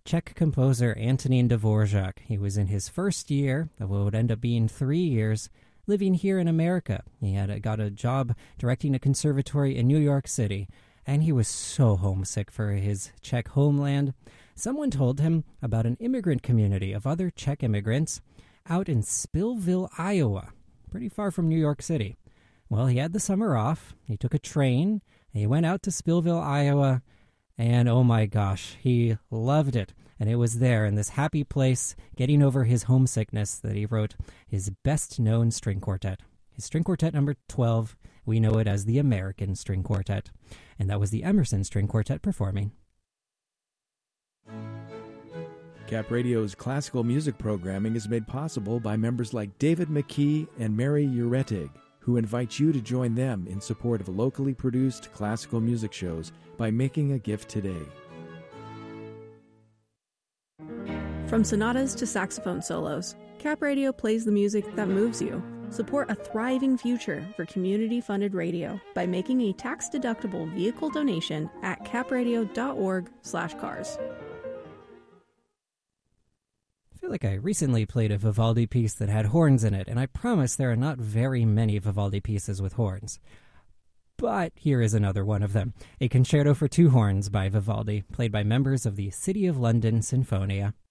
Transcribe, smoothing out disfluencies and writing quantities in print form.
Czech composer Antonín Dvorak. He was in his first year of what would end up being 3 years living here in America. He had got a job directing a conservatory in New York City, and he was so homesick for his Czech homeland. Someone told him about an immigrant community of other Czech immigrants out in Spillville, Iowa, pretty far from New York City. Well, he had the summer off. He took a train, and he went out to Spillville, Iowa, and oh my gosh, he loved it. And it was there in this happy place, getting over his homesickness, that he wrote his best-known string quartet. His string quartet number 12, we know it as the American String Quartet. And that was the Emerson String Quartet performing. Cap Radio's classical music programming is made possible by members like David McKee and Mary Uretig, who invite you to join them in support of locally produced classical music shows by making a gift today. From sonatas to saxophone solos, Cap Radio plays the music that moves you. Support a thriving future for community-funded radio by making a tax-deductible vehicle donation at capradio.org/cars. I feel like I recently played a Vivaldi piece that had horns in it, and I promise there are not very many Vivaldi pieces with horns. But here is another one of them, a concerto for two horns by Vivaldi, played by members of the City of London Sinfonia.